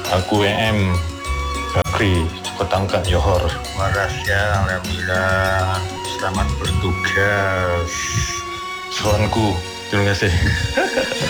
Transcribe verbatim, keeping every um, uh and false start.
Aku A M Bakri, Kotangkat Johor. Waras ya, alhamdulillah. Selamat bertugas. Soanku, terima kasih.